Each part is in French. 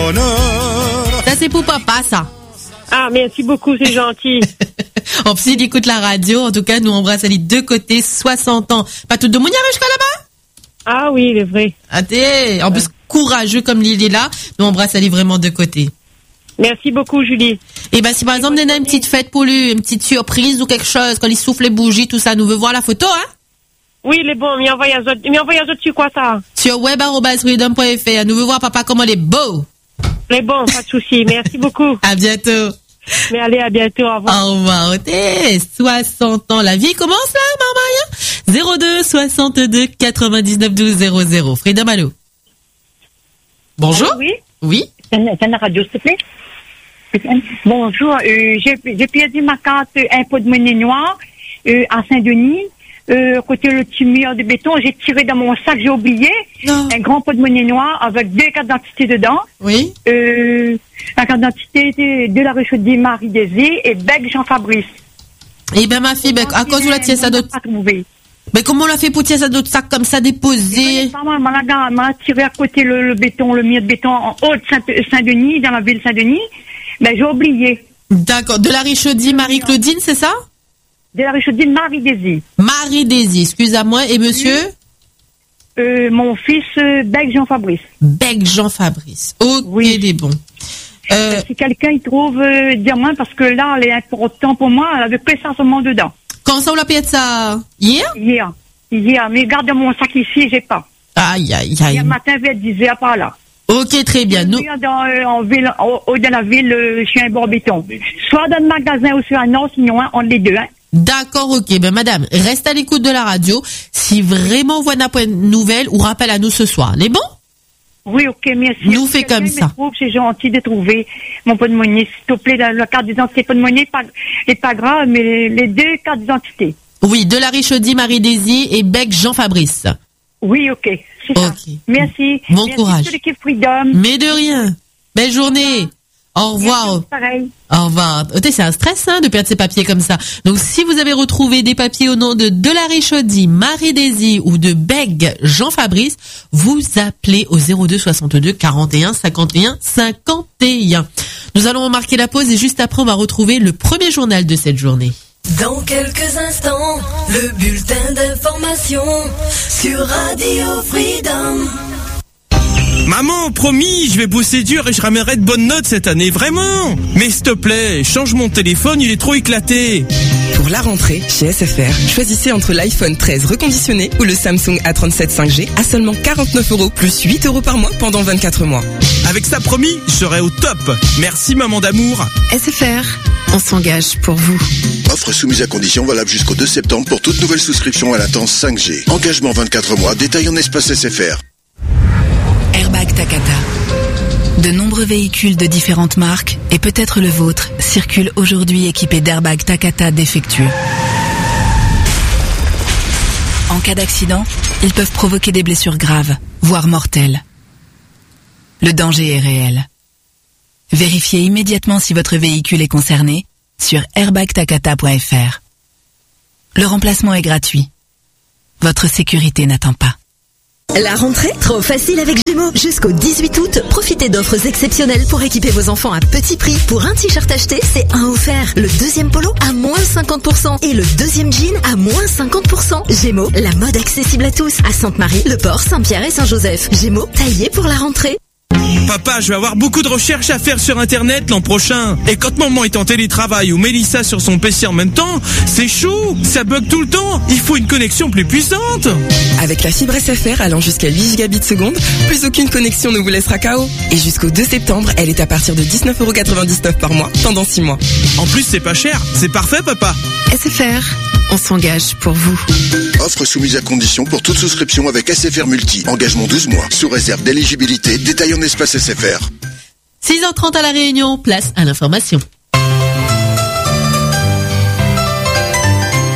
bonheur. Ça, c'est pour papa, ça. Ah, merci beaucoup, c'est gentil. En plus, il écoute la radio. En tout cas, nous embrasse les deux côtés, 60 ans. Pas tout de monde jusqu'à là-bas? Ah oui, il est vrai. Attends. En plus, courageux comme il est là. Nous embrasse vraiment de côté. Merci beaucoup, Julie. Et ben, si par exemple, on a une petite fête pour lui, une petite surprise ou quelque chose, quand il souffle les bougies, tout ça, nous veut voir la photo, hein? Oui, il est bon. Mais envoyez un autre sur quoi, ça? Sur web@freedom.fr. Nous veut voir papa comment il est beau. Il est bon, pas de souci. Merci beaucoup. À bientôt. Mais allez, à bientôt. Au revoir. Au revoir. 60 ans. La vie commence là, Maman. 02 62 99 12 00. Freedom, allô. Bonjour. Oui. Oui. C'est la radio, s'il te plaît. Bonjour. J'ai perdu ma carte impôt de monnaie noire à Saint-Denis. Côté le petit mur de béton, j'ai tiré dans mon sac, j'ai oublié un grand pot de monnaie noire avec 2 cartes d'identité dedans. Oui. La carte d'identité de la Richaudier Marie-Désir et Beg Jean-Fabrice. Eh ben ma fille, à cause où la tienne ça d'autres. Mais comment on l'a fait pour tirer ça d'autres sacs comme ça déposés? M'a tiré à côté le béton, le mur de béton en haut de Saint-Denis, dans la ville de Saint-Denis. Ben j'ai oublié. D'accord. De la Richaudier Marie-Claudine, c'est ça? De la Richaudier Marie-Désir. Marie-Désir, excusez-moi. Et monsieur? Mon fils, Beg Jean-Fabrice. Beg Jean-Fabrice. Ok, oui. Des bons. Si quelqu'un y trouve, dis-moi, parce que là, elle est importante pour moi, elle avait que ça seulement dedans. Quand ça, on l'a payé de ça? Hier. Mais garde mon sac ici, j'ai pas. Aïe. Hier matin, vers 10h, par là. Ok, très bien. Nous. En ville, au de la ville, je suis un bon béton. Soit dans le magasin ou sur un autre, sinon, on les deux, hein. D'accord, ok. Ben, madame, reste à l'écoute de la radio. Si vraiment vous n'avez pas de nouvelles, ou rappelle à nous ce soir. Les bons? Oui, ok, merci. Nous fait comme ça. C'est gentil de trouver mon pot de monnaie. S'il te plaît, la carte d'identité, pot de monnaie, n'est pas grave, mais les 2 cartes d'identité. Oui, de la Richaudier Marie-Désir et Bec Jean-Fabrice. Oui, ok. C'est ça. Merci. Bon courage. Merci l'équipe Freedom. Mais de rien. Belle journée. Au revoir. Merci, pareil. Au revoir. C'est un stress, de perdre ses papiers comme ça. Donc, si vous avez retrouvé des papiers au nom de la Richaudier Marie-Désir ou de Beg Jean-Fabrice, vous appelez au 02 62 41 51 51. Nous allons marquer la pause et juste après, on va retrouver le premier journal de cette journée. Dans quelques instants, le bulletin d'information sur Radio Freedom. Maman, promis, je vais bosser dur et je ramènerai de bonnes notes cette année, vraiment. Mais s'il te plaît, change mon téléphone, il est trop éclaté. Pour la rentrée, chez SFR, choisissez entre l'iPhone 13 reconditionné ou le Samsung A37 5G à seulement 49 € plus 8 € par mois pendant 24 mois. Avec ça, promis, je serai au top. Merci, maman d'amour. SFR, on s'engage pour vous. Offre soumise à condition valable jusqu'au 2 septembre pour toute nouvelle souscription à latence 5G. Engagement 24 mois, détail en espace SFR. Airbag Takata. De nombreux véhicules de différentes marques, et peut-être le vôtre, circulent aujourd'hui équipés d'airbags Takata défectueux. En cas d'accident, ils peuvent provoquer des blessures graves, voire mortelles. Le danger est réel. Vérifiez immédiatement si votre véhicule est concerné sur airbagtakata.fr. Le remplacement est gratuit. Votre sécurité n'attend pas. La rentrée, trop facile avec Gémeaux. Jusqu'au 18 août, profitez d'offres exceptionnelles pour équiper vos enfants à petit prix. Pour un t-shirt acheté, c'est un offert. Le deuxième polo à moins 50% et le deuxième jean à moins 50%. Gémeaux, la mode accessible à tous. À Sainte-Marie, Le Port, Saint-Pierre et Saint-Joseph. Gémeaux, taillé pour la rentrée. Papa, je vais avoir beaucoup de recherches à faire sur Internet l'an prochain. Et quand maman est en télétravail ou Mélissa sur son PC en même temps, c'est chaud, ça bug tout le temps. Il faut une connexion plus puissante. Avec la fibre SFR allant jusqu'à 8 gigabits seconde, plus aucune connexion ne vous laissera KO. Et jusqu'au 2 septembre, elle est à partir de 19,99 € par mois, pendant 6 mois. En plus, c'est pas cher. C'est parfait, papa. SFR, on s'engage pour vous. Offre soumise à condition pour toute souscription avec SFR Multi. Engagement 12 mois. Sous réserve d'éligibilité. Détail en espace SFR. 6h30 à La Réunion. Place à l'information.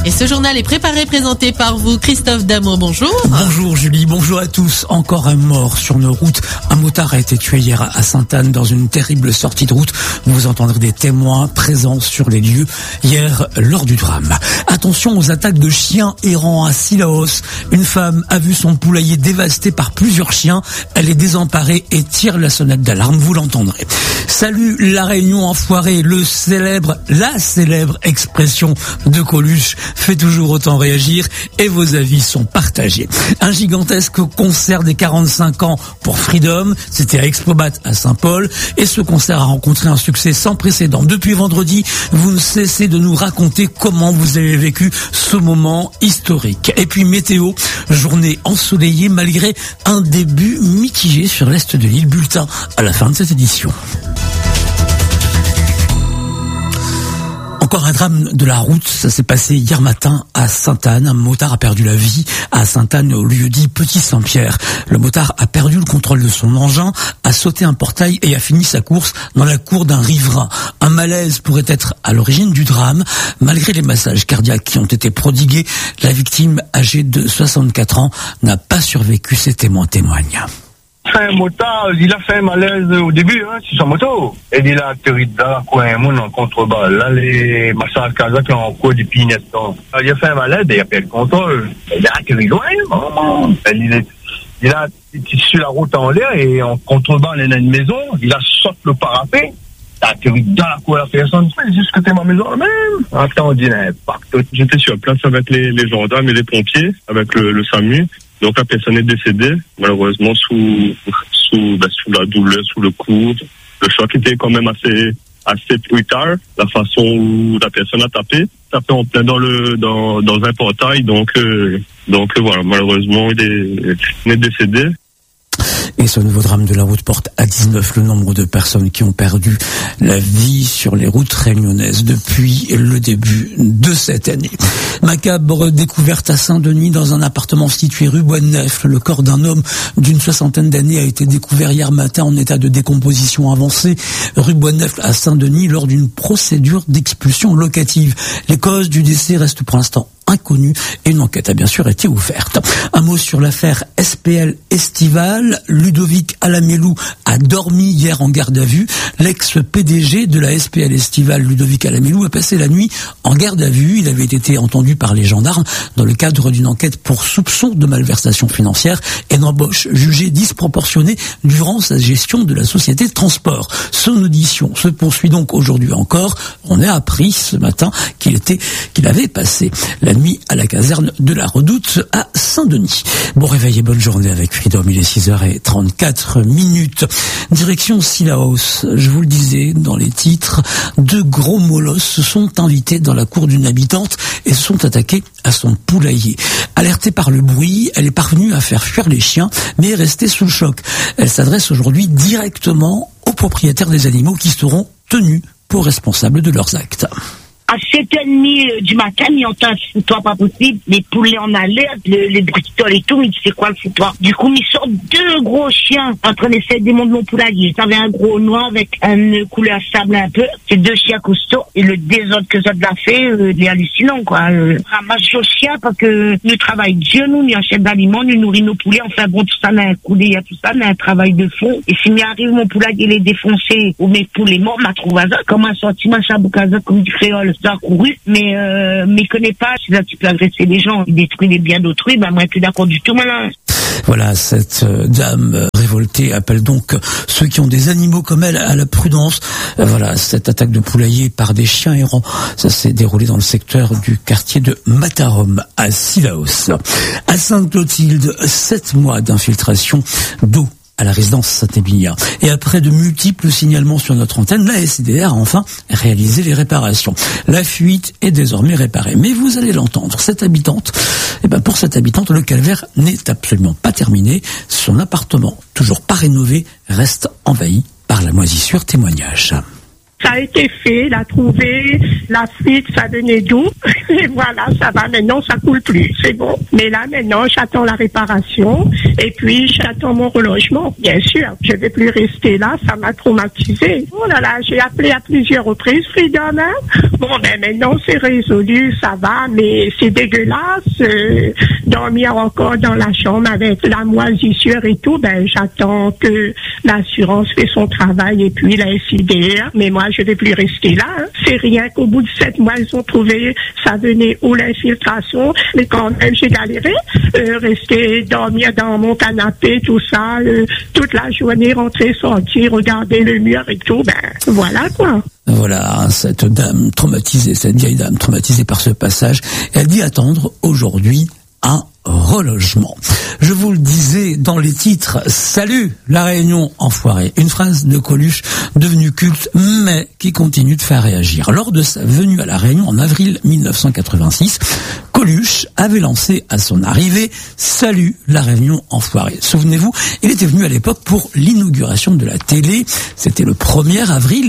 Et ce journal est préparé, présenté par vous, Christophe Damour. Bonjour. Bonjour Julie, bonjour à tous. Encore un mort sur nos routes. Un motard a été tué hier à Sainte-Anne dans une terrible sortie de route. Vous entendrez des témoins présents sur les lieux hier lors du drame. Attention aux attaques de chiens errants à Sillaos. Une femme a vu son poulailler dévasté par plusieurs chiens. Elle est désemparée et tire la sonnette d'alarme, vous l'entendrez. Salut la Réunion enfoirée, la célèbre expression de Coluche fait toujours autant réagir et vos avis sont partagés. Un gigantesque concert des 45 ans pour Freedom, c'était à Expobat à Saint-Paul et ce concert a rencontré un succès sans précédent. Depuis vendredi, vous ne cessez de nous raconter comment vous avez vécu ce moment historique. Et puis météo, journée ensoleillée malgré un début mitigé sur l'est de l'île. Bulletin à la fin de cette édition. Encore un drame de la route, ça s'est passé hier matin à Sainte-Anne. Un motard a perdu la vie à Sainte-Anne au lieu dit Petit-Saint-Pierre. Le motard a perdu le contrôle de son engin, a sauté un portail et a fini sa course dans la cour d'un riverain. Un malaise pourrait être à l'origine du drame. Malgré les massages cardiaques qui ont été prodigués, la victime âgée de 64 ans n'a pas survécu. Ses témoins témoignent. Un motard, il a fait un malaise au début, sur sa moto. Et il a atterri dans un monde en contrebas. Là, les massages cardiaques en cours des pignettes. Il a fait un malaise et il a perdu le contrôle. Il a atterri loin, maman. Il a été sur la route en l'air et en contrebas, il y a une maison. Il a sauté le parapet. Il a atterri dans la cour de la personne. Juste que t'es ma maison même. Attends, on dit l'impact. J'étais sur place avec les gendarmes et les pompiers, avec le SAMU. Donc la personne est décédée, malheureusement sous la douleur, sous le coup. Le choc était quand même assez brutal, la façon où la personne a tapé en plein dans un portail, donc voilà, malheureusement il est décédé. Et ce nouveau drame de la route porte à 19 le nombre de personnes qui ont perdu la vie sur les routes réunionnaises depuis le début de cette année. Macabre découverte à Saint-Denis dans un appartement situé rue Bois-de-Nèfles. Le corps d'un homme d'une 60aine d'années a été découvert hier matin en état de décomposition avancée rue Bois-de-Nèfles à Saint-Denis lors d'une procédure d'expulsion locative. Les causes du décès restent pour l'instant inconnues et une enquête a bien sûr été ouverte. Un mot sur l'affaire SPL Estival. Ludovic Alamelou a dormi hier en garde à vue. L'ex-PDG de la SPL Estival, Ludovic Alamelou, a passé la nuit en garde à vue. Il avait été entendu par les gendarmes dans le cadre d'une enquête pour soupçon de malversation financière et d'embauche jugée disproportionnée durant sa gestion de la société de transport. Son audition se poursuit donc aujourd'hui encore. On a appris ce matin qu'il avait passé la nuit à la caserne de la Redoute à Saint-Denis. Bon réveil et bonne journée avec Freedom. Il est 6h34. Direction Sillaos. Je vous le disais dans les titres, deux gros molosses se sont invités dans la cour d'une habitante et se sont attaqués à son poulailler. Alertée par le bruit, elle est parvenue à faire fuir les chiens, mais est restée sous le choc. Elle s'adresse aujourd'hui directement aux propriétaires des animaux qui seront tenus pour responsables de leurs actes. À 7h30 du matin, il entend un foutoir pas possible. Les poulets en alerte, les bricoles et tout, mais c'est quoi le foutoir? Du coup, ils sortent deux gros chiens en train d'essayer de démonter mon poulailler. Ça avait un gros noir avec une couleur sable un peu. C'est deux chiens costauds. Et le désordre que ça a fait, il est hallucinant, quoi. Ramasse aux chiens parce que nous travaillons Dieu, nous achètons d'aliments, nous nourrissons nos poulets. Enfin bon, tout ça, on a un coulé, il y a tout ça, on a un travail de fond. Et si m'arrive mon poulailler, il est défoncé, ou mes poulets morts, m'a trouvé ça, comme un sentiment chaboukaza, comme du créole. Ça couru, mais connaît pas, c'est là tu peux agresser les gens, il détruit les biens d'autrui, moi je suis plus d'accord du tout, malin. Voilà, cette dame révoltée appelle donc ceux qui ont des animaux comme elle à la prudence. Voilà, cette attaque de poulailler par des chiens errants, ça s'est déroulé dans le secteur du quartier de Matarom à Sillaos. À Sainte-Clotilde, 7 mois d'infiltration d'eau à la résidence Saint-Émilion. Et après de multiples signalements sur notre antenne, la SDR a enfin réalisé les réparations. La fuite est désormais réparée. Mais vous allez l'entendre, pour cette habitante, le calvaire n'est absolument pas terminé. Son appartement, toujours pas rénové, reste envahi par la moisissure. Témoignage. Ça a été fait, il a trouvé, la fuite, ça venait d'où? Et voilà, ça va, maintenant ça coule plus, c'est bon. Mais là, maintenant, j'attends la réparation, et puis j'attends mon relogement, bien sûr. Je vais plus rester là, ça m'a traumatisé. Oh là là, j'ai appelé à plusieurs reprises, Freedom, hein. Bon, ben maintenant c'est résolu, ça va, mais c'est dégueulasse, dormir encore dans la chambre avec la moisissure et tout, ben j'attends que l'assurance fait son travail, et puis la SIDR, mais moi je vais plus rester là, hein. C'est rien qu'au bout de 7 mois, ils ont trouvé, ça venait où l'infiltration, mais quand même j'ai galéré, rester dormir dans mon canapé, tout ça, toute la journée, rentrer, sortir, regarder le mur et tout, ben voilà quoi. Voilà, cette dame traumatisée, cette vieille dame traumatisée par ce passage, elle dit attendre aujourd'hui un relogement. Je vous le disais dans les titres, salut la Réunion enfoirée. Une phrase de Coluche devenue culte, mais qui continue de faire réagir. Lors de sa venue à la Réunion en avril 1986, Coluche avait lancé à son arrivée « Salut la Réunion enfoirée ». Souvenez-vous, il était venu à l'époque pour l'inauguration de la télé. C'était le 1er avril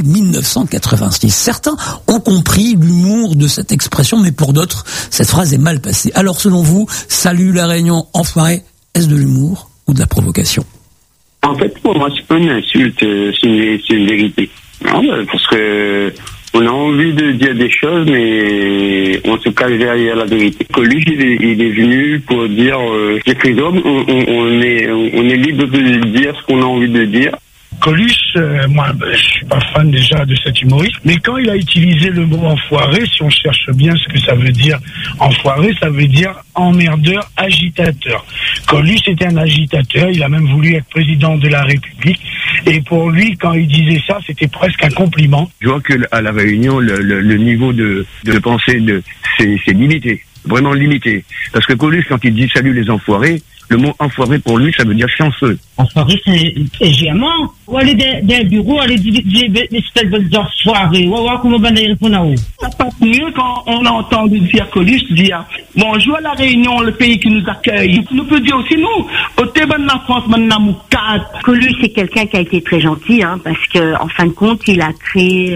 1986. Certains ont compris l'humour de cette expression, mais pour d'autres, cette phrase est mal passée. Alors selon vous, « Salut la Réunion enfoirée », est-ce de l'humour ou de la provocation? En fait, pour moi, c'est pas une insulte, c'est une vérité. Non, parce que on a envie de dire des choses, mais on se cache derrière la vérité. Coluche, il est venu pour dire, les Freedom, on est libre de dire ce qu'on a envie de dire. Coluche, moi, je suis pas fan déjà de cet humoriste, mais quand il a utilisé le mot enfoiré, si on cherche bien ce que ça veut dire, enfoiré, ça veut dire emmerdeur, agitateur. Coluche était un agitateur, il a même voulu être président de la République, et pour lui, quand il disait ça, c'était presque un compliment. Je vois que à la Réunion, le niveau de pensée, c'est limité, vraiment limité. Parce que Coluche, quand il dit salut les enfoirés, le mot enfoiré pour lui, ça veut dire chanceux. Enfoiré, c'est géant. Ou aller des bureaux, aller dire des espèces d'enfoirés. Ou comment on va répondre à eux. Ça passe mieux quand on entend dire Coluche dire bonjour à la Réunion, le pays qui nous accueille. Nous peut dire aussi nous, au Téban de la France, maintenant, Coluche, c'est quelqu'un qui a été très gentil, hein, parce que, en fin de compte, il a créé,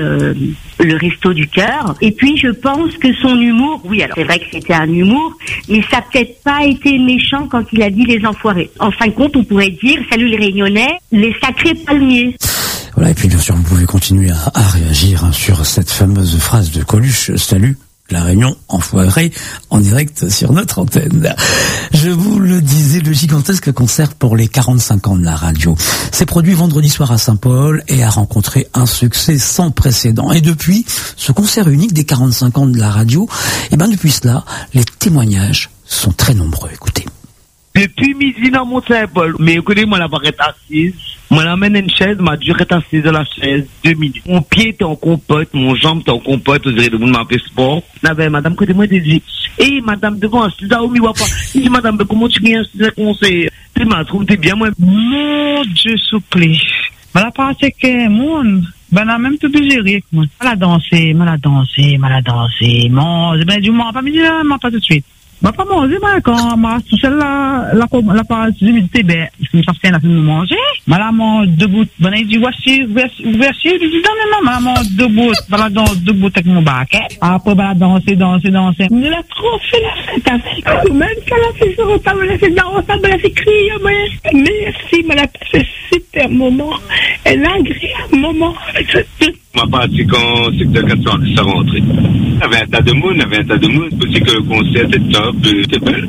le Resto du Cœur. Et puis, je pense que son humour, oui, alors c'est vrai que c'était un humour, mais ça n'a peut-être pas été méchant quand il a dit les enfoirés. En fin de compte, on pourrait dire, salut les Réunionnais, les sacrés palmiers. Voilà, et puis bien sûr, vous pouvez continuer à réagir sur cette fameuse phrase de Coluche, salut la Réunion enfoirée, en direct sur notre antenne. Je vous le disais, le gigantesque concert pour les 45 ans de la radio s'est produit vendredi soir à Saint-Paul et a rencontré un succès sans précédent. Et depuis ce concert unique des 45 ans de la radio, et ben depuis cela, les témoignages sont très nombreux. Écoutez. Depuis midi dans mon Saint-Paul, mais écoutez-moi, la barre est assise. Moi, l'amène une chaise, m'a dû être assise dans la chaise 2 minutes. Mon pied était en compote, mon jambe était en compote, vous direz de vous m'appeler sport. N'avait madame, côté-moi, dit, madame, devant, c'est là où il va pas. Il dit, madame, comment tu viens, c'est conseil. Tu m'as trouvé bien, moi. Mon Dieu, souple. Voilà, parce que, mon, ben, là, même tout digéré, moi. Elle a dansé. Mon, ben, du moins, pas me dire, pas tout de suite. Bah, pas manger, quand ma celle-là, la part d'humidité, ben, ça fait la fin de manger. Madame, debout, ben, il dit, voici, il dit, non, maman, debout, voilà, debout avec mon baquet. Après, ben, danser. Elle a trop fait la fête avec. Même qu'elle a fait ce repas, elle a fait danser, elle a fait crier, merci, elle a passé un super moment, un agréable moment avec cette Ma partie quand secteur 400, ça rentré. Il y avait un tas de monde, aussi que le concert était top, c'était belle.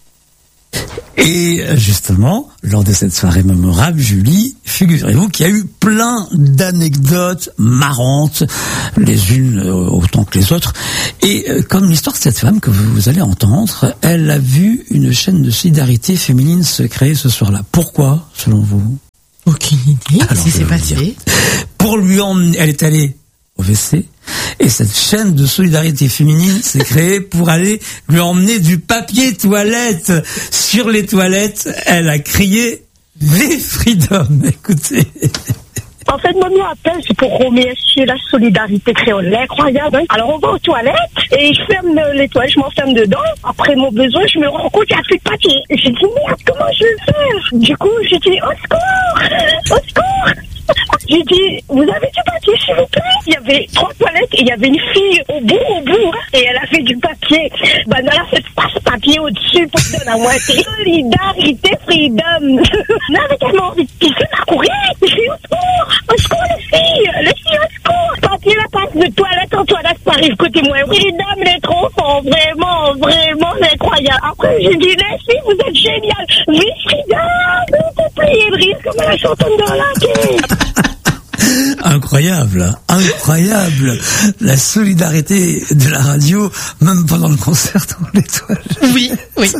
Et justement, lors de cette soirée mémorable, Julie, figurez-vous qu'il y a eu plein d'anecdotes marrantes, les unes autant que les autres. Et comme l'histoire de cette femme que vous allez entendre, elle a vu une chaîne de solidarité féminine se créer ce soir-là. Pourquoi, selon vous? Aucune idée. Alors, si c'est passé. Pour lui emmener, elle est allée au WC, et cette chaîne de solidarité féminine s'est créée pour aller lui emmener du papier toilette. Sur les toilettes, elle a crié les Freedom. Écoutez. En fait, moi, appel, c'est pour remercier la solidarité créole. Incroyable, hein? Alors, on va aux toilettes, et je ferme les toilettes, je m'enferme dedans. Après mon besoin, je me rends compte qu'il n'y a plus de papier. Et j'ai dit, merde, comment je vais faire? Du coup, j'ai dit, au secours! J'ai dit, vous avez du papier, s'il vous plaît? Il y avait avait 3 toilettes et il y avait une fille au bout, hein, et elle a fait du papier. Ben, elle a fait passe-papier au-dessus pour te donner à moitié. Solidarité, freedom. Non, mais tellement envie de pisser, m'a couru. Je suis au secours, les filles, au secours. Papier, la passe de toilette en toilette, ça arrive côté moi. Freedom, les troncs sont vraiment, vraiment incroyables. Après, j'ai dit, les filles, vous êtes géniales. Oui, freedom, vous pliez le risque comme la chantonne dans la quai. Incroyable, incroyable. La solidarité de la radio, même pendant le concert dans les toilettes. Oui, oui.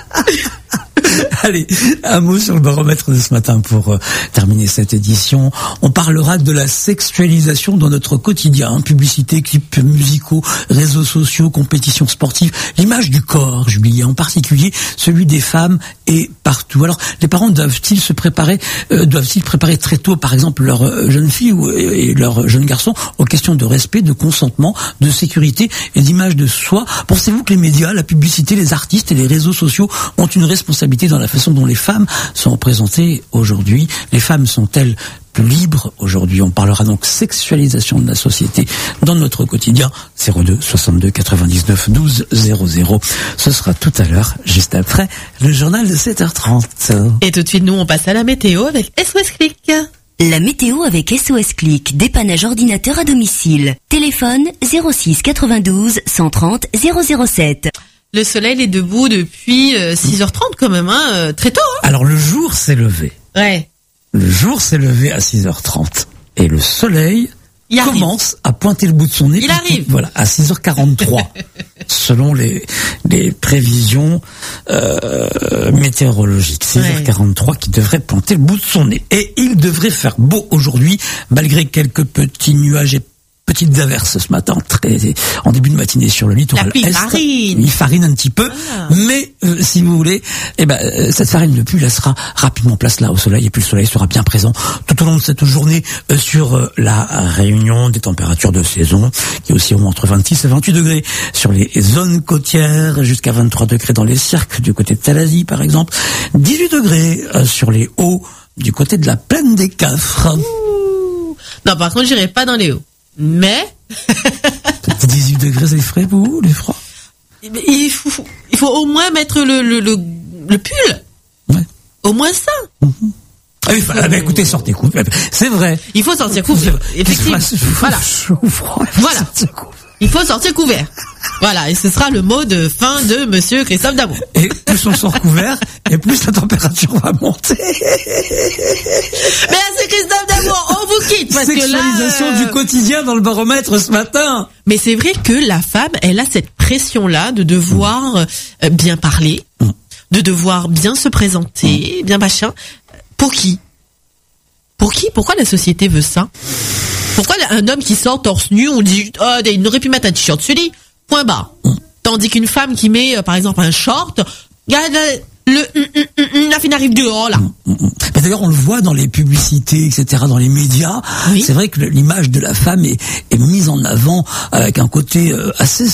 Allez, un mot sur le baromètre de ce matin pour terminer cette édition. On parlera de la sexualisation dans notre quotidien, hein, publicité, clips musicaux, réseaux sociaux, compétitions sportives, l'image du corps, Julie, en particulier celui des femmes est partout. Alors, les parents doivent-ils préparer très tôt, par exemple, leur jeune fille et leur jeune garçon aux questions de respect, de consentement, de sécurité et d'image de soi? Pensez-vous que les médias, la publicité, les artistes et les réseaux sociaux ont une responsabilité dans la façon dont les femmes sont représentées aujourd'hui? Les femmes sont-elles plus libres aujourd'hui? On parlera donc sexualisation de la société dans notre quotidien. 02 62 99 12 00. Ce sera tout à l'heure, juste après le journal de 7h30. Et tout de suite, nous, on passe à la météo avec SOS Click. La météo avec SOS Click, dépannage ordinateur à domicile. Téléphone 06 92 130 007. Le soleil est debout depuis 6h30 quand même, hein, très tôt. Hein. Alors le jour s'est levé. Ouais. Le jour s'est levé à 6h30 et le soleil commence à pointer le bout de son nez. Il arrive. Voilà, à 6h43, selon les prévisions météorologiques. 6h43 qui devrait pointer le bout de son nez. Et il devrait faire beau aujourd'hui, malgré quelques petits nuages et petites averses ce matin, en début de matinée sur le littoral est. Il farine un petit peu, mais si vous voulez, cette farine de pluie laissera rapidement place là au soleil, et puis le soleil sera bien présent tout au long de cette journée sur la Réunion, des températures de saison qui oscilleront entre 26 et 28 degrés sur les zones côtières, jusqu'à 23 degrés dans les cirques du côté de Talazie par exemple, 18 degrés sur les hauts du côté de la plaine des Cafres. Non, par contre, j'irai pas dans les hauts. Mais 18 degrés, c'est frais pour vous, les froids? Il faut au moins mettre le pull. Ouais. Au moins ça. Écoutez, sortez couvert. C'est vrai. Il faut sortir couvert. Effectivement. Voilà. Voilà. Il faut sortir couvert. Voilà, et ce sera le mot de fin de Monsieur Christophe Damour. Et plus on sort couvert, et plus la température va monter. Merci Christophe Damour, on vous quitte parce que là, sexualisation du quotidien dans le baromètre ce matin. Mais c'est vrai que la femme, elle a cette pression-là de devoir bien parler, de devoir bien se présenter, bien machin. Pour qui? Pourquoi la société veut ça? Pourquoi un homme qui sort torse nu, on dit il aurait pu mettre un t-shirt sur lui, point barre. Tandis qu'une femme qui met par exemple un short, la fille arrive dehors là. Mais d'ailleurs on le voit dans les publicités, etc., dans les médias. Oui. C'est vrai que l'image de la femme est mise en avant avec un côté assez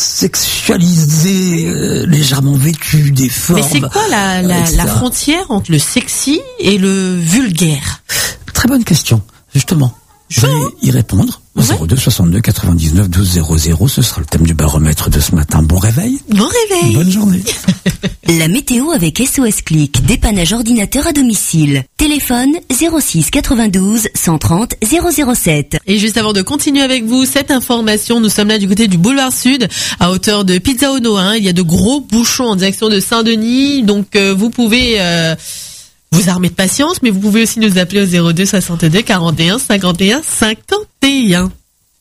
sexualisé, légèrement vêtu, des formes. Mais c'est quoi la frontière entre le sexy et le vulgaire? Très bonne question, justement. Je vais y répondre au 02 62 99 12 00. Ce sera le thème du baromètre de ce matin. Bon réveil. Bon réveil. Bonne journée. La météo avec SOS Click, dépannage ordinateur à domicile. Téléphone 06 92 130 007. Et juste avant de continuer avec vous, cette information, nous sommes là du côté du boulevard Sud, à hauteur de Pizza Ono, hein. Il y a de gros bouchons en direction de Saint-Denis, donc vous pouvez vous armer de patience, mais vous pouvez aussi nous appeler au 02 62 41 51 51.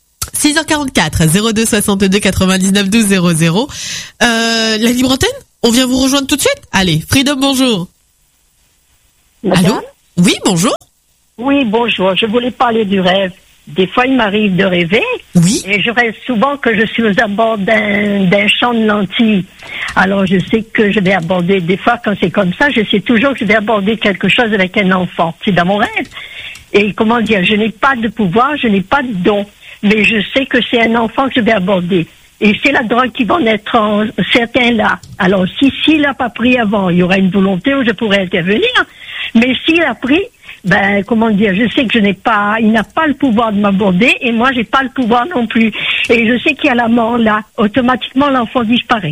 6h44, 02 62 99 12 00. La libre antenne, on vient vous rejoindre tout de suite. Allez, Freedom, bonjour. Madame? Allô? Oui, bonjour. Oui, bonjour. Je voulais parler du rêve. Des fois, il m'arrive de rêver. Oui. Et je rêve souvent que je suis à bord d'un champ de lentilles. Alors, je sais que je vais aborder, des fois, quand c'est comme ça, je sais toujours que je vais aborder quelque chose avec un enfant. C'est dans mon rêve. Et comment dire, je n'ai pas de pouvoir, je n'ai pas de don. Mais je sais que c'est un enfant que je vais aborder. Et c'est la drogue qui va naître en certains là. Alors, s'il n'a pas pris avant, il y aura une volonté où je pourrais intervenir. Mais s'il a pris, comment dire, je sais que il n'a pas le pouvoir de m'aborder et moi j'ai pas le pouvoir non plus. Et je sais qu'il y a la mort là, automatiquement l'enfant disparaît.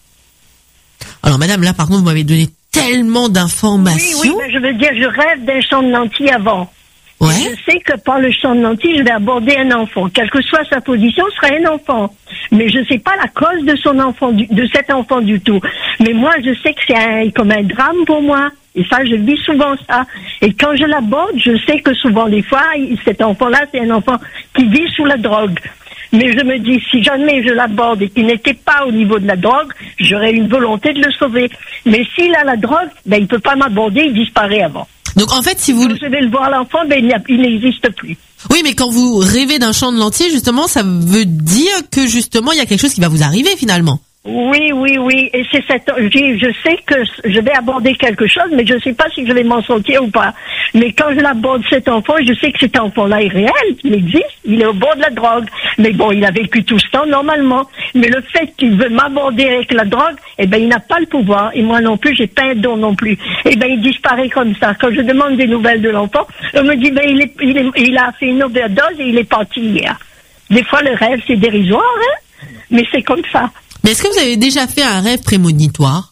Alors madame, là par contre vous m'avez donné tellement d'informations. Oui, mais je veux dire, je rêve d'un champ de lentilles avant. Ouais. Et je sais que par le champ de lentilles, je vais aborder un enfant. Quelle que soit sa position, ce sera un enfant. Mais je sais pas la cause de son enfant, de cet enfant du tout. Mais moi, je sais que c'est comme un drame pour moi. Et ça, je vis souvent ça. Et quand je l'aborde, je sais que souvent, des fois, cet enfant-là, c'est un enfant qui vit sous la drogue. Mais je me dis, si jamais je l'aborde et qu'il n'était pas au niveau de la drogue, j'aurais une volonté de le sauver. Mais s'il a la drogue, il peut pas m'aborder, il disparaît avant. Donc en fait, si vous... Quand je vais le voir l'enfant, il n'existe plus. Oui, mais quand vous rêvez d'un champ de lentilles, justement, ça veut dire que justement, il y a quelque chose qui va vous arriver finalement. Oui. Et c'est je sais que je vais aborder quelque chose, mais je ne sais pas si je vais m'en sortir ou pas. Mais quand je l'aborde cet enfant, je sais que cet enfant-là est réel, il existe, il est au bord de la drogue. Mais bon, il a vécu tout ce temps normalement. Mais le fait qu'il veut m'aborder avec la drogue, il n'a pas le pouvoir. Et moi non plus, j'ai pas un don non plus. Il disparaît comme ça. Quand je demande des nouvelles de l'enfant, on me dit, il a fait une overdose et il est parti hier. Des fois, le rêve, c'est dérisoire, hein. Mais c'est comme ça. Mais est-ce que vous avez déjà fait un rêve prémonitoire?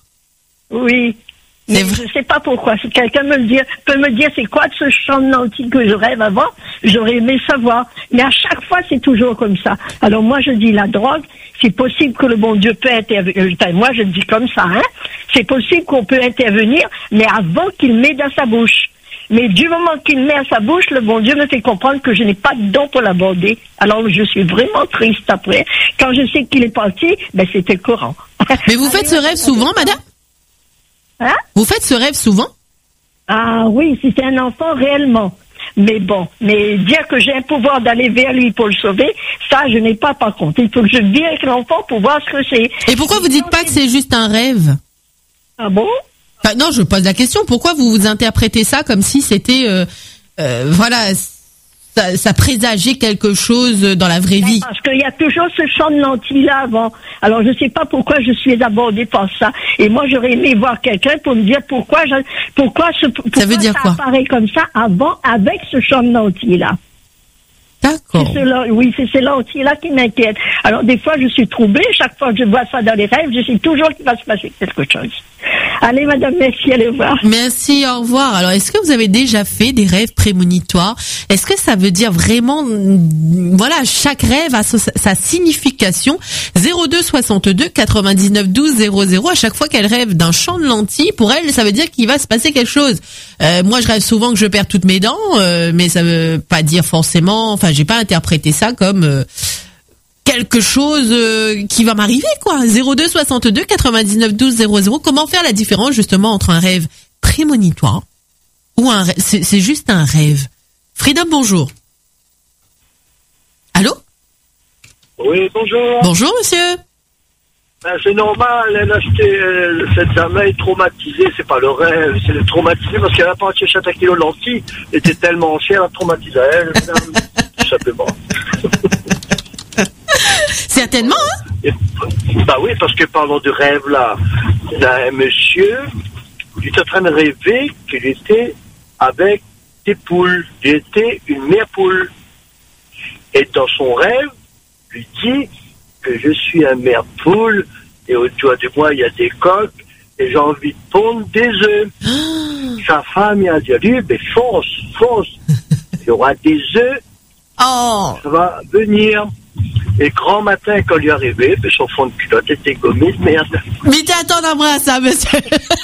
Oui. Mais je ne sais pas pourquoi. Si quelqu'un peut me dire c'est quoi ce champ de lentilles que je rêve avant, j'aurais aimé savoir. Mais à chaque fois, c'est toujours comme ça. Alors moi, je dis la drogue, c'est possible que le bon Dieu peut intervenir. Moi, je dis comme ça, hein. C'est possible qu'on peut intervenir, mais avant qu'il met dans sa bouche. Mais du moment qu'il met à sa bouche, le bon Dieu me fait comprendre que je n'ai pas de don pour l'aborder. Alors je suis vraiment triste après. Quand je sais qu'il est parti, c'était courant. Mais vous faites ce rêve souvent, madame? Hein? Vous faites ce rêve souvent? Ah oui, si c'est un enfant réellement. Mais bon, mais dire que j'ai un pouvoir d'aller vers lui pour le sauver, ça je n'ai pas par contre. Il faut que je vive avec l'enfant pour voir ce que c'est. Et pourquoi vous dites pas que c'est juste un rêve? Ah bon? Non, je pose la question. Pourquoi vous interprétez ça comme si c'était, ça présageait quelque chose dans la vraie vie? Parce qu'il y a toujours ce champ de lentilles là avant. Alors je sais pas pourquoi je suis abordée par ça. Et moi j'aurais aimé voir quelqu'un pour me dire pourquoi ça veut dire quoi? Apparaît comme ça avant avec ce champ de lentilles là. D'accord. C'est ces lentilles-là qui m'inquiètent. Alors, des fois, je suis troublée. Chaque fois que je vois ça dans les rêves, je sais toujours qu'il va se passer quelque chose. Allez, madame, merci, allez voir. Merci, au revoir. Alors, est-ce que vous avez déjà fait des rêves prémonitoires? Est-ce que ça veut dire vraiment, chaque rêve a sa signification? 02 62 99 12 00. À chaque fois qu'elle rêve d'un champ de lentilles, pour elle, ça veut dire qu'il va se passer quelque chose. Moi, je rêve souvent que je perds toutes mes dents, mais ça veut pas dire forcément, j'ai pas interprété ça comme quelque chose qui va m'arriver, quoi. 02 62 99 12 00. Comment faire la différence justement entre un rêve prémonitoire ou un rêve, c'est juste un rêve? Freedom, bonjour. Allô? Oui, bonjour. Bonjour, monsieur. C'est normal, elle a acheté cette dame est traumatisée, c'est pas le rêve, c'est le traumatisé parce qu'elle a pas acheté 4 kilos de lentilles, elle était tellement chère, elle a traumatisé elle, tout simplement. Certainement, hein? Bah oui, parce que parlons de rêve là, il y a un monsieur, il est en train de rêver qu'il était avec des poules, il était une mère poule. Et dans son rêve, il dit que je suis un mère poule et autour de moi il y a des coques et j'ai envie de pondre des œufs. Sa femme il a dit à lui, fonce, il y aura des œufs, ça va venir. Et grand matin, quand il est arrivé, son fond de culotte était gommé de merde. Mettez un temps d'embrasse, ça, monsieur.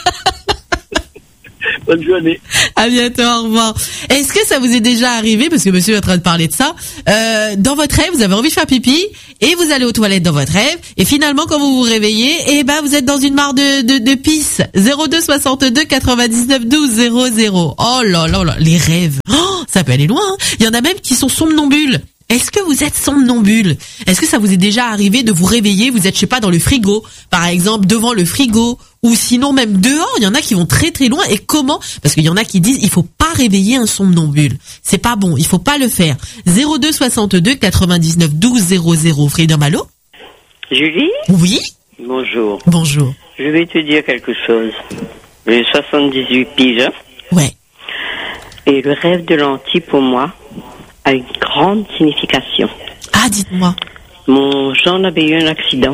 Bonne journée. À bientôt, au revoir. Est-ce que ça vous est déjà arrivé, parce que monsieur est en train de parler de ça, dans votre rêve, vous avez envie de faire pipi, et vous allez aux toilettes dans votre rêve, et finalement, quand vous vous réveillez, vous êtes dans une mare de pisse. 02 62 99 12 00. Oh là là là, les rêves. Oh, ça peut aller loin, hein. Il y en a même qui sont somnambules. Est-ce que vous êtes somnambule? Est-ce que ça vous est déjà arrivé de vous réveiller, vous êtes, dans le frigo, par exemple, devant le frigo, ou sinon même dehors, il y en a qui vont très très loin, et comment? Parce qu'il y en a qui disent, il faut pas réveiller un somnambule. C'est pas bon, il faut pas le faire. 02 62 99 12 00. Freedom, allô? Julie? Oui? Bonjour. Bonjour. Je vais te dire quelque chose. J'ai 78 piges. Ouais. Et le rêve de lentilles, pour moi, a une grande signification. Ah, dites-moi. Mon gendre avait eu un accident.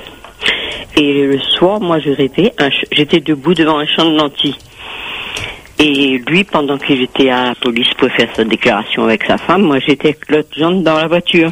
Et le soir, moi, je rêvais, j'étais debout devant un champ de lentilles. Et lui, pendant qu'il était à la police pour faire sa déclaration avec sa femme, moi, j'étais avec l'autre gendre dans la voiture.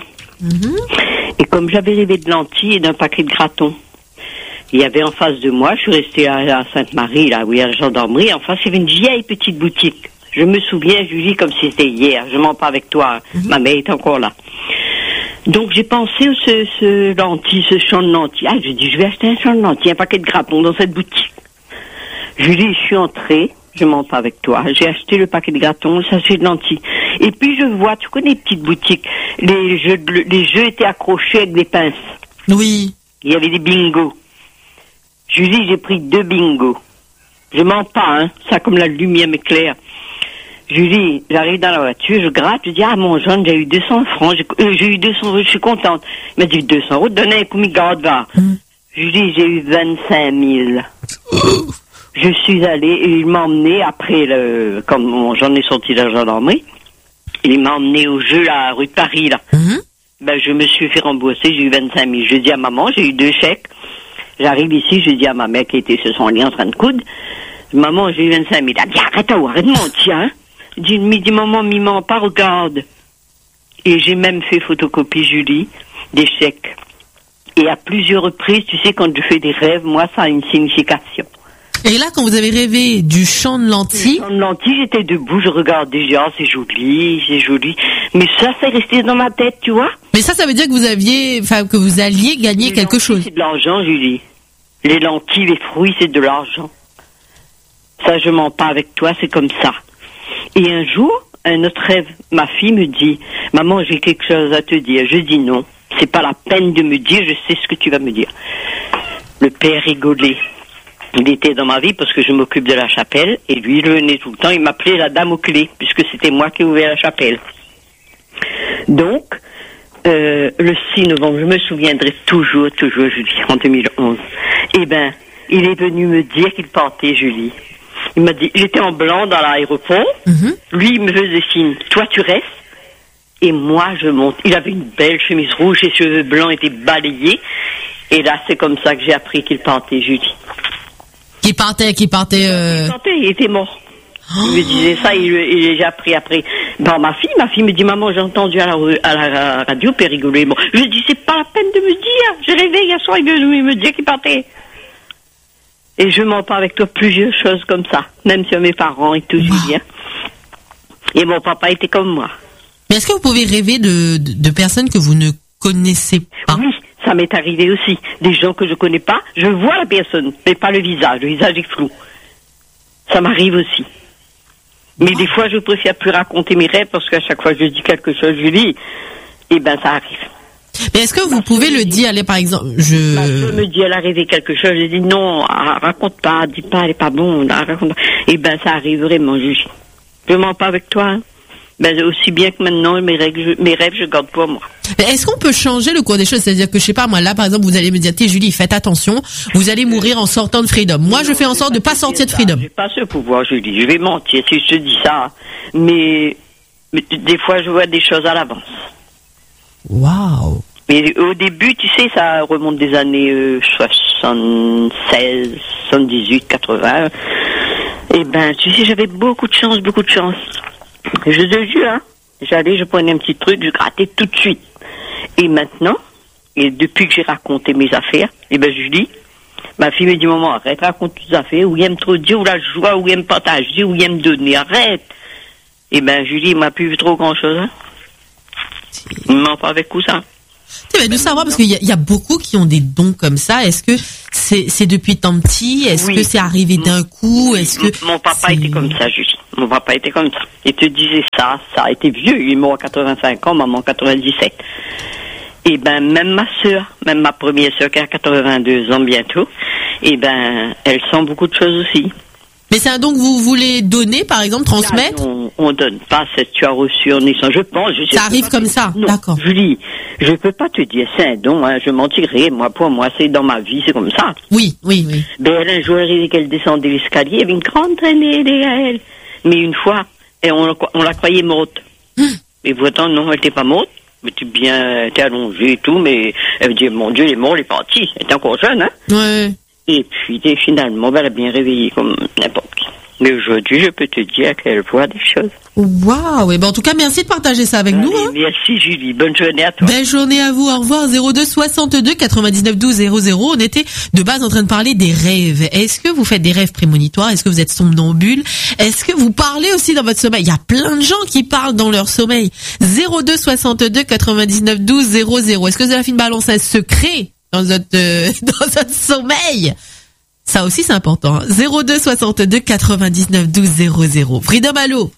Et comme j'avais rêvé de lentilles et d'un paquet de gratons, il y avait en face de moi, je suis restée à Sainte-Marie, là où il y a la gendarmerie, en face, il y avait une vieille petite boutique. Je me souviens, Julie, comme si c'était hier. Je mens pas avec toi. Ma mère est encore là. Donc, j'ai pensé ce lentilles, ce champ de lentilles. Ah, j'ai dit, je vais acheter un champ de lentilles, un paquet de gratons dans cette boutique. Julie, je suis entrée. Je mens pas avec toi. J'ai acheté le paquet de gratons, le sachet de lentilles. Et puis, je vois, tu connais les petites boutiques. Les jeux étaient accrochés avec des pinces. Oui. Il y avait des bingos. Julie, j'ai pris 2 bingos. Je mens pas, hein. Ça, comme la lumière m'éclaire. Julie, j'arrive dans la voiture, je gratte, je dis, ah, mon jeune, j'ai eu 200 francs, j'ai eu 200 euros, je suis contente. Il m'a dit, 200 euros, donnez un coup, mi garde, va. Julie, j'ai eu 25 000. Je suis allée, et il m'a emmené après comme mon jeune est sorti de la gendarmerie, il m'a emmené au jeu, là, rue de Paris, là. Ben, je me suis fait rembourser, j'ai eu 25 000. Je dis à maman, j'ai eu 2 chèques. J'arrive ici, je dis à ma mère qui était sur son lit en train de coudre, maman, j'ai eu 25 000. Elle dit, arrête de mentir, hein. Je me dis, maman, m'y ment pas, regarde. Et j'ai même fait photocopie, Julie, des chèques. Et à plusieurs reprises, tu sais, quand je fais des rêves, moi, ça a une signification. Et là, quand vous avez rêvé du champ de lentilles... Le champ de lentilles, j'étais debout, je regardais, j'ai c'est joli, c'est joli. Mais ça, c'est resté dans ma tête, tu vois. Mais ça veut dire que vous alliez gagner quelque chose. C'est de l'argent, Julie. Les lentilles, les fruits, c'est de l'argent. Ça, je mens pas avec toi, c'est comme ça. Et un jour, un autre rêve, ma fille me dit, maman, j'ai quelque chose à te dire. Je dis non, c'est pas la peine de me dire, je sais ce que tu vas me dire. Le père rigolait. Il était dans ma vie parce que je m'occupe de la chapelle, et lui, il venait tout le temps, il m'appelait la dame aux clés, puisque c'était moi qui ai ouvert la chapelle. Donc, le 6 novembre, je me souviendrai toujours, Julie, en 2011. Eh ben, il est venu me dire qu'il partait, Julie. Il m'a dit, j'étais en blanc dans l'aéroport. Lui, il me faisait signe, toi, tu restes. Et moi, je monte. Il avait une belle chemise rouge, ses cheveux blancs étaient balayés. Et là, c'est comme ça que j'ai appris qu'il partait, Julie. Qu'il partait. Il partait, il était mort. Il me disait ça, et j'ai appris après. Bon, ma fille me dit, maman, j'ai entendu à la radio, puis rigoler. Bon, je dis, c'est pas la peine de me dire. J'ai rêvé hier soir, il me dit qu'il partait. Et je mens pas avec toi, plusieurs choses comme ça. Même sur mes parents et tout, Julien. Et mon papa était comme moi. Mais est-ce que vous pouvez rêver de personnes que vous ne connaissez pas? Oui, ça m'est arrivé aussi. Des gens que je connais pas, je vois la personne, mais pas le visage. Le visage est flou. Ça m'arrive aussi. Mais des fois, je préfère plus raconter mes rêves parce qu'à chaque fois que je dis quelque chose, je dis, eh ben, ça arrive. Mais est-ce que vous pouvez le dire, allez, par exemple, je me dis, elle a rêvé quelque chose, je dis, non, raconte pas, dis pas, elle est pas bon, raconte pas. Eh ben, ça arrive vraiment, je mens pas avec toi, hein. Ben, aussi bien que maintenant, mes rêves, je garde pour moi. Mais est-ce qu'on peut changer le cours des choses? C'est-à-dire que, je sais pas, moi, là, par exemple, vous allez me dire, Julie, faites attention, vous allez mourir en sortant de Freedom. Moi, je fais en sorte de pas sortir de Freedom. J'ai pas ce pouvoir, Julie. Je vais mentir si je te dis ça. Mais des fois, je vois des choses à l'avance. Waouh! Mais au début, tu sais, ça remonte des années 76, 78, 80. Eh ben, tu sais, j'avais beaucoup de chance. Je te jure, hein. Je prenais un petit truc, je grattais tout de suite. Et maintenant, et depuis que j'ai raconté mes affaires, eh ben, Julie, ma fille me dit, maman, arrête, raconte tes affaires, ou il aime trop dire, ou la joie, ou il aime partager, ou il aime donner, arrête. Eh ben, Julie, il m'a plus vu trop grand-chose, hein. Il ne ment pas avec tout ça. De savoir, parce qu'il y a beaucoup qui ont des dons comme ça. Est-ce que c'est depuis tant petit? Est-ce que c'est arrivé d'un coup? Est-ce que mon papa était comme ça, Julie. Mon papa était comme ça. Il te disait ça a été vieux. Il est mort à 85 ans, maman 97. Et ben, même ma première sœur qui a 82 ans bientôt, et ben, elle sent beaucoup de choses aussi. Mais c'est un don que vous voulez donner, par exemple, transmettre? Non, on donne pas ce que tu as reçu en naissance. Je pense. Ça arrive comme ça, non, d'accord. Julie, je peux pas te dire c'est un don, hein, je mentirais. Pour moi, c'est dans ma vie, c'est comme ça. Oui. Ben, un jour, elle qu'elle descendait l'escalier, il y avait une grande traînée derrière elle. Mais une fois, Et on la croyait morte. Mais pourtant, non, elle n'était pas morte. Mais elle était allongée et tout, mais elle me dit, mon Dieu, elle est morte, elle est partie. Elle était encore jeune, hein. Ouais. Et puis, finalement, elle a bien réveillé comme n'importe qui. Mais aujourd'hui, je peux te dire qu'elle voit des choses. Waouh, et ben en tout cas, merci de partager ça avec nous. Hein. Merci Julie, bonne journée à toi. Belle journée à vous, au revoir. 02 62 99 12 00. On était de base en train de parler des rêves. Est-ce que vous faites des rêves prémonitoires? Est-ce que vous êtes somnambule? Est-ce que vous parlez aussi dans votre sommeil? Il y a plein de gens qui parlent dans leur sommeil. 02 62 99 12 00. Est-ce que Zéphine balance un secret dans votre sommeil? Ça aussi, c'est important. 02 62 99 12 00. Freedom, allô?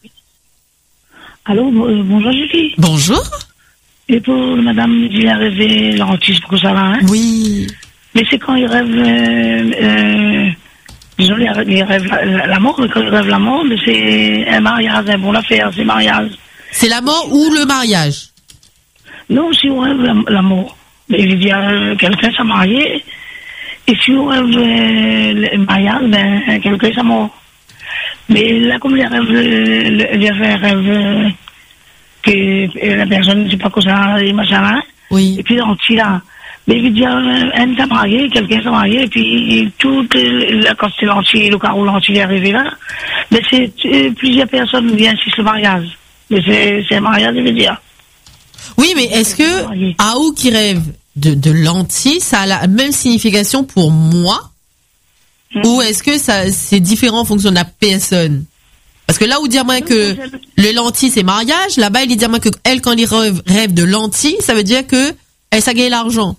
Allô, bonjour Julie. Bonjour. Et pour madame, il a rêvé l'autisme, pour que ça va, hein? Oui. Mais c'est quand il rêve, disons, il rêve la mort, mais quand il rêve la mort, mais c'est un mariage, un bon affaire, c'est mariage. C'est la mort ou le mariage? Non, si on rêve la mort. Mais il y a quelqu'un s'est marié. Et si on rêve le mariage, ben, quelqu'un s'est mort. Mais là, comme il y avait un rêve que la personne ne sait pas quoi ça, et machin, oui. Et puis l'anti là. Mais il dit, elle s'est mariée, quelqu'un s'est marié, et puis toute la constellantie, le carreau l'anti est arrivé là. Mais c'est plusieurs personnes qui insistent le mariage. Mais c'est un mariage, je veux dire. Oui, mais est-ce que Aou qui rêve de lentilles, ça a la même signification pour moi? Ou est-ce que c'est différent en fonction de la personne? Parce que là où dire moi que le lentilles c'est mariage, là-bas il dit moi que elle quand il rêve de lentilles, ça veut dire que elle s'est gagné l'argent.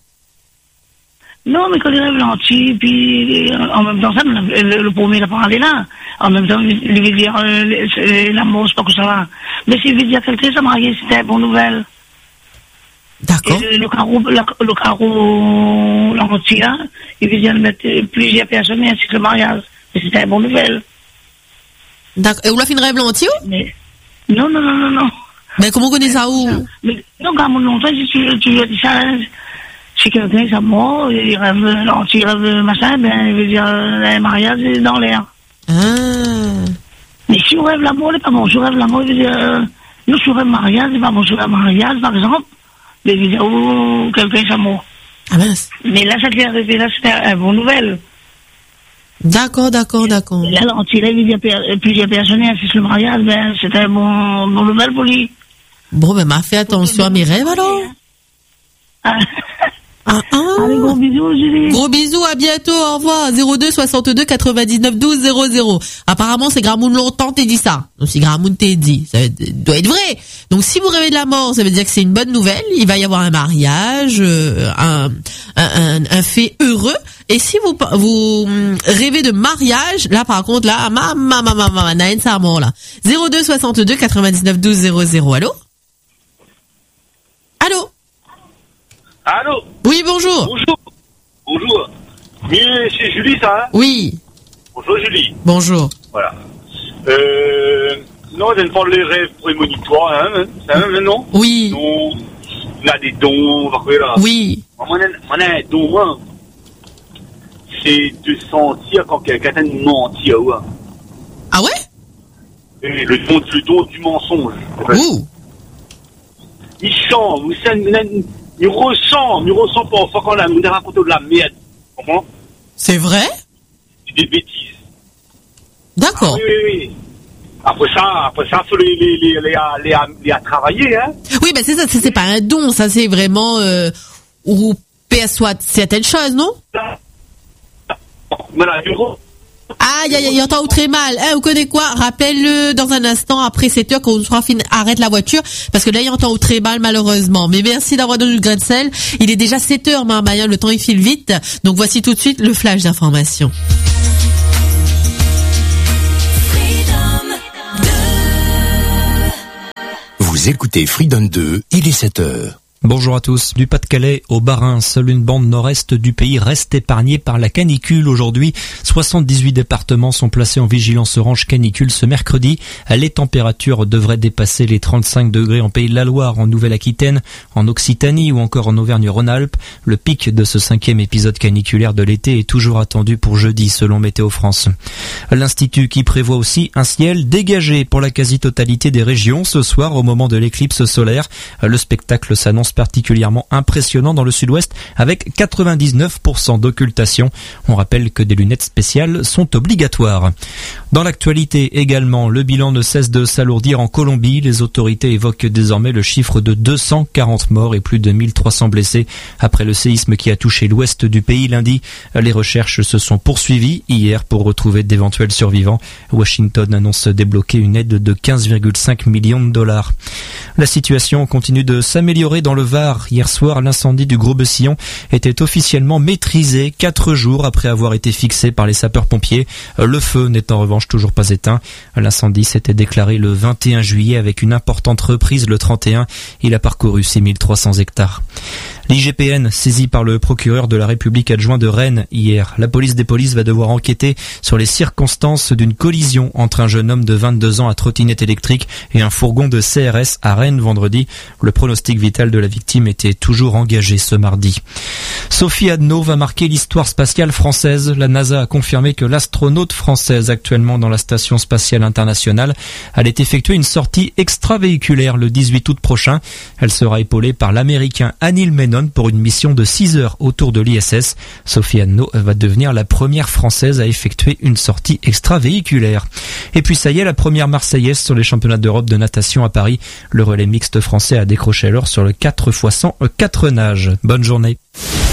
Non, mais quand il rêve lentilles, puis en même temps ça, le premier il a parlé là. En même temps il veut dire l'amour, c'est pas que ça va. Mais s'il veut dire quelqu'un s'est marié, c'était une bonne nouvelle. D'accord. Le carreau l'anti là, il veut dire mettre plusieurs personnes ainsi que le mariage. Et c'était une bonne nouvelle. D'accord. Et vous l'avez fait une rêve l'anti ou? Non. Mais comment vous connaissez ça où? Mais non, quand mon longtemps, si tu veux dire ça, si quelqu'un est mort, il rêve l'anti, il rêve machin, ben, il veut dire un mariage est dans l'air. Mais si on rêve l'amour, c'est pas bon. Si on rêve l'amour, il veut dire, nous, si on rêve mariage, c'est pas bon. Si on rêve mariage, par exemple, il veut dire, oh, quelqu'un est mort. Ah mince. Mais là, ça t'est arrivé, là, c'était une bonne nouvelle. D'accord. Là, l'anti, là, il veut dire plusieurs personnes insistent le mariage, ben, c'était une bonne nouvelle pour lui. Bon, ben, m'a fait attention à mes rêves, alors. Allez, gros bisous, Julie. Gros bisous, à bientôt, au revoir. 02 62 99 12 00. Apparemment, c'est Gramoun longtemps t'es dit ça. Donc, si Gramoun t'es dit, ça doit être vrai. Donc, si vous rêvez de la mort, ça veut dire que c'est une bonne nouvelle. Il va y avoir un mariage, un fait heureux. Et si vous rêvez de mariage, là, par contre, là, Naïn, ça mort, là. 02 62 99 12 00. Allô? Allô? Allô? Oui, bonjour. Bonjour. Mais c'est Julie, ça, hein? Oui. Bonjour, Julie. Bonjour. Voilà. Non, je ne parle les rêves prémonitoires, hein? C'est un non? Oui. Non. Il y a des dons, là. Oui. Moi, on a un don, moi. C'est de sentir quand quelqu'un t'a menti, ouais. Ah ouais? Et le don du mensonge. Ouh. Il sent, il ressent parfois quand on a raconté de la merde. Comment? C'est vrai? Des bêtises. D'accord. Ah, oui. Après ça, faut les travailler, hein. Oui, ben c'est ça, c'est pas un don, ça c'est vraiment, ou perçoit certaines choses, non? Il entend très mal. Vous connaissez quoi? Rappelle-le dans un instant après 7h quand on sera fini. Arrête la voiture parce que là il entend très mal malheureusement. Mais merci d'avoir donné le grain de sel. Il est déjà 7h, Marmaïen. Le temps il file vite. Donc voici tout de suite le flash d'information. Vous écoutez Freedom 2, il est 7h. Bonjour à tous. Du Pas-de-Calais au Bas-Rhin, seule une bande nord-est du pays reste épargnée par la canicule aujourd'hui. 78 départements sont placés en vigilance orange canicule ce mercredi. Les températures devraient dépasser les 35 degrés en Pays de la Loire, en Nouvelle-Aquitaine, en Occitanie ou encore en Auvergne-Rhône-Alpes. Le pic de ce 5e épisode caniculaire de l'été est toujours attendu pour jeudi selon Météo France. L'Institut qui prévoit aussi un ciel dégagé pour la quasi-totalité des régions ce soir au moment de l'éclipse solaire. Le spectacle s'annonce particulièrement impressionnant dans le sud-ouest avec 99% d'occultation. On rappelle que des lunettes spéciales sont obligatoires. Dans l'actualité également, le bilan ne cesse de s'alourdir en Colombie. Les autorités évoquent désormais le chiffre de 240 morts et plus de 1300 blessés après le séisme qui a touché l'ouest du pays lundi. Les recherches se sont poursuivies hier pour retrouver d'éventuels survivants. Washington annonce débloquer une aide de 15,5 millions de dollars. La situation continue de s'améliorer dans le Var. Hier soir, l'incendie du Gros-Bessillon était officiellement maîtrisé 4 jours après avoir été fixé par les sapeurs-pompiers. Le feu n'est en revanche toujours pas éteint. L'incendie s'était déclaré le 21 juillet avec une importante reprise le 31. Il a parcouru 6300 hectares. L'IGPN, saisi par le procureur de la République adjoint de Rennes hier. La police des polices va devoir enquêter sur les circonstances d'une collision entre un jeune homme de 22 ans à trottinette électrique et un fourgon de CRS à Rennes vendredi. Le pronostic vital de la victime était toujours engagé ce mardi. Sophie Adno va marquer l'histoire spatiale française. La NASA a confirmé que l'astronaute française actuellement dans la Station spatiale internationale allait effectuer une sortie extravéhiculaire le 18 août prochain. Elle sera épaulée par l'américain Anil Menon pour une mission de 6 heures autour de l'ISS. Sophie Adno va devenir la première française à effectuer une sortie extravéhiculaire. Et puis ça y est, la première Marseillaise sur les championnats d'Europe de natation à Paris. Le relais mixte français a décroché alors sur le 4x100 4 nages. Bonne journée.